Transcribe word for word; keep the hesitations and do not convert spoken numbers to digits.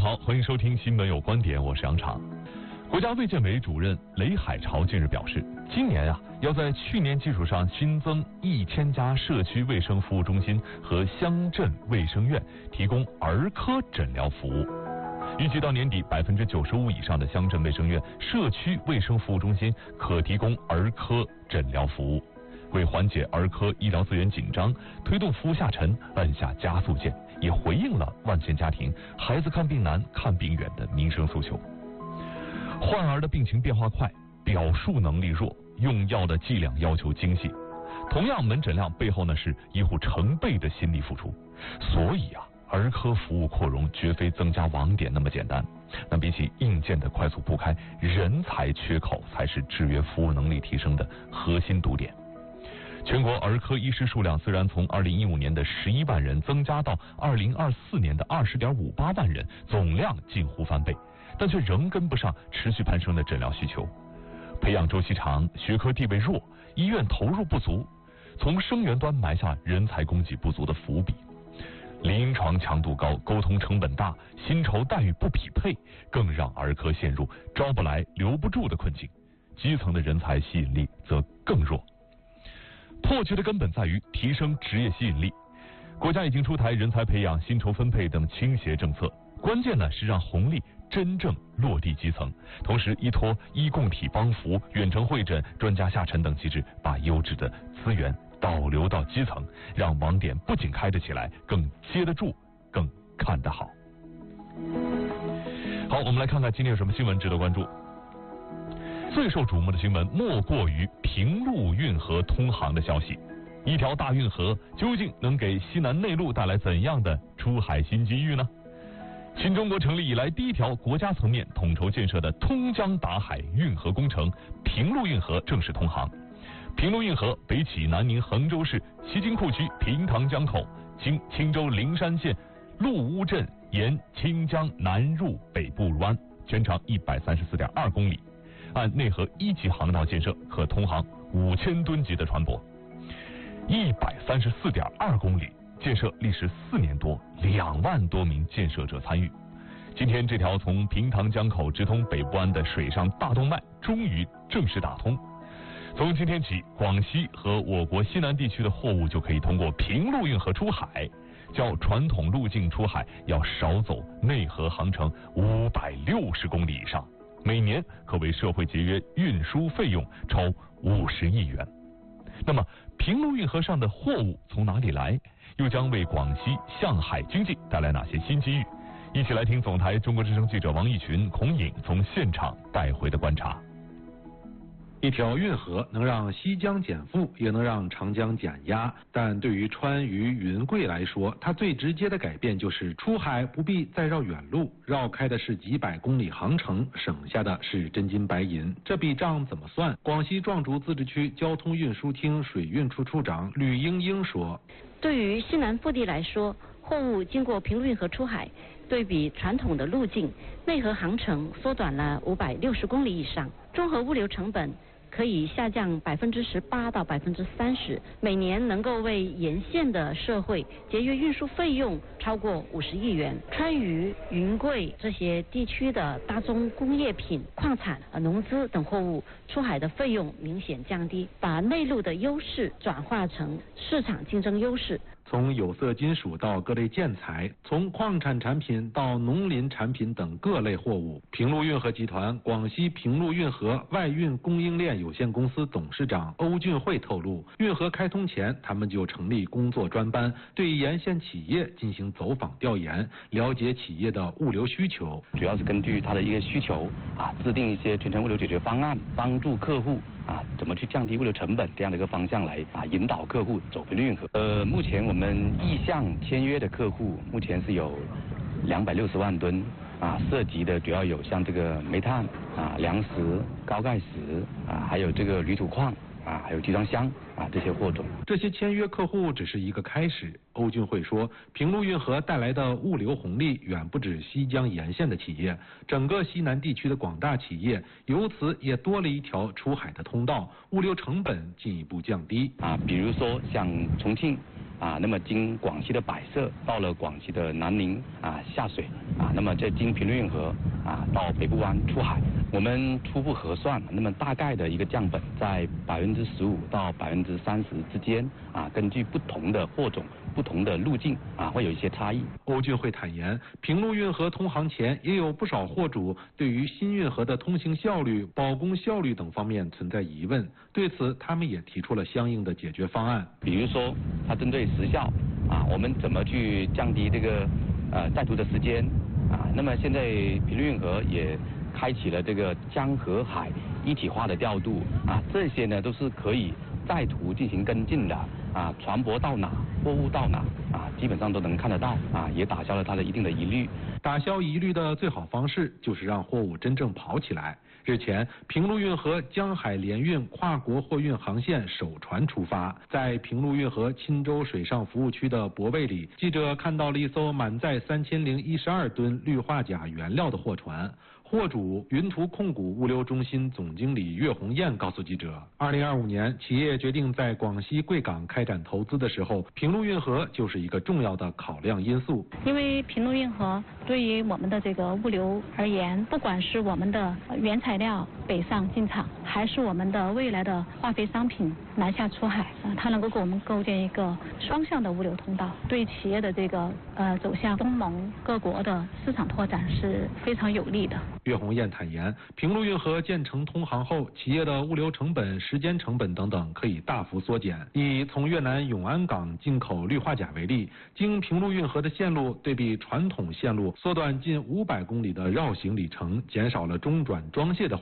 好，欢迎收听新闻有观点，我是杨畅。国家卫健委主任雷海潮近日表示，今年啊要在去年基础上新增一千家社区卫生服务中心和乡镇卫生院，提供儿科诊疗服务。预计到年底，百分之九十五以上的乡镇卫生院、社区卫生服务中心可提供儿科诊疗服务。为缓解儿科医疗资源紧张，推动服务下沉，按下加速键，也回应了万千家庭孩子看病难、看病远的民生诉求。患儿的病情变化快，表述能力弱，用药的剂量要求精细，同样门诊量背后呢是医护成倍的心力付出。所以啊，儿科服务扩容绝非增加网点那么简单。那比起硬件的快速铺开，人才缺口才是制约服务能力提升的核心堵点。全国儿科医师数量虽然从二零一五年的十一万人增加到二零二四年的二十点五八万人，总量近乎翻倍，但却仍跟不上持续攀升的诊疗需求。培养周期长，学科地位弱，医院投入不足，从生源端埋下人才供给不足的伏笔。临床强度高，沟通成本大，薪酬待遇不匹配，更让儿科陷入招不来留不住的困境。基层的人才吸引力则更弱。破局的根本在于提升职业吸引力。国家已经出台人才培养、薪酬分配等倾斜政策，关键呢是让红利真正落地基层，同时依托医共体帮扶、远程会诊、专家下沉等机制，把优质的资源导流到基层，让网点不仅开得起来，更接得住，更看得好。好，我们来看看今天有什么新闻值得关注。最受瞩目的新闻莫过于平陆运河通航的消息。一条大运河究竟能给西南内陆带来怎样的出海新机遇呢？新中国成立以来第一条国家层面统筹建设的通江达海运河工程平陆运河正式通航。平陆运河北起南宁衡州市西京库区平塘江口，经青州灵山县陆乌镇，沿清江南入北部湾，全长一百三十四点二公里。按内河一级航道建设，可通航五千吨级的船舶。一百三十四点二公里，建设历时四年多，两万多名建设者参与。今天，这条从平塘江口直通北部湾的水上大动脉终于正式打通。从今天起，广西和我国西南地区的货物就可以通过平陆运河出海，较传统路径出海要少走内河航程五百六十公里以上。每年可为社会节约运输费用超五十亿元。那么，平陆运河上的货物从哪里来？又将为广西向海经济带来哪些新机遇？一起来听总台中国之声记者王义群、孔颖从现场带回的观察。 一条运河能让西江减负，也能让长江减压，但对于川渝云贵来说，它最直接的改变就是出海不必再绕远路，绕开的是几百公里航程，省下的是真金白银。这笔账怎么算？广西壮族自治区交通运输厅水运处处长吕英英说： 对于西南腹地来说，货物经过平陆运河出海，对比传统的路径，内河航程缩短了五百六十公里以上，综合物流成本可以下降百分之十八到百分之三十，每年能够为沿线的社会节约运输费用超过五十亿元。川渝、云贵这些地区的大宗工业品、矿产、农资等货物出海的费用明显降低，把内陆的优势转化成市场竞争优势。 从有色金属到各类建材，从矿产产品到农林产品等各类货物，平陆运河集团广西平陆运河外运供应链有限公司董事长欧俊慧透露，运河开通前，他们就成立工作专班，对沿线企业进行走访调研，了解企业的物流需求， 主要是根据他的一个需求啊，制定一些全程物流解决方案，帮助客户啊，怎么去降低物流成本这样的一个方向来啊，引导客户走平陆运河。呃，目前我们意向签约的客户目前是有两百六十万吨啊，涉及的主要有像这个煤炭啊、粮食、高钙石啊，还有这个铝土矿啊，还有集装箱啊这些货种。 这些签约客户只是一个开始。欧俊慧说，平陆运河带来的物流红利远不止西江沿线的企业，整个西南地区的广大企业由此也多了一条出海的通道，物流成本进一步降低。 啊，比如说像重庆啊，那么经广西的百色到了广西的南宁啊下水啊，那么再经平论运河啊到北部湾出海。我们初步核算，那么大概的一个降本在百分之十五到百分之三十之间啊，根据不同的货种、不同的路径啊，会有一些差异。 欧俊会坦言，平陆运河通航前，也有不少货主对于新运河的通行效率、保供效率等方面存在疑问，对此他们也提出了相应的解决方案。 比如说，它针对时效啊，我们怎么去降低这个呃在途的时间啊？那么现在平陆运河也开启了这个江河海一体化的调度啊，这些呢都是可以在途进行跟进的啊，船舶到哪，货物到哪啊，基本上都能看得到啊，也打消了它的一定的疑虑。 打消疑虑的最好方式就是让货物真正跑起来。日前，平陆运河江海联运跨国货运航线首船出发，在平陆运河钦州水上服务区的泊位里，记者看到了一艘满载三千零一十二吨氯化钾原料的货船。货主云图控股物流中心总经理岳红艳告诉记者，二零二五年企业决定在广西贵港开展投资的时候，平陆运河就是一个重要的考量因素。 因为平陆运河对于我们的这个物流而言，不管是我们的原材料北上进场，还是我们的未来的化肥商品南下出海，呃，它能够给我们构建一个双向的物流通道，对企业的这个呃走向东盟各国的市场拓展是非常有利的。 岳红艳坦言，平陆运河建成通航后，企业的物流成本、时间成本等等可以大幅缩减。以从越南永安港进口氯化钾为例，经平陆运河的线路对比传统线路，缩短近五百公里的绕行里程，减少了中转装卸的